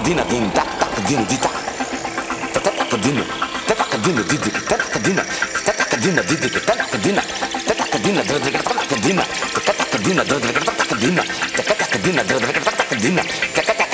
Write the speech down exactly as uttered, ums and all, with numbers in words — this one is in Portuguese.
cadina din da da cadina di da da da cadina da da cadina di di da da cadina da da cadina di di da da cadina da da cadina da da cadina da da cadina da da cadina da da cadina da da cadina da da cadina